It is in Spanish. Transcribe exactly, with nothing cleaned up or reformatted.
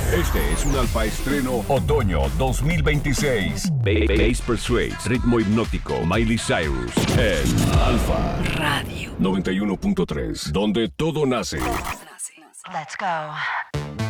Este es un alfa estreno otoño dos mil veintiséis. Bass Persuades, ritmo hipnótico, Miley Cyrus en Alfa Radio noventa y uno punto tres, donde todo nace. Let's go.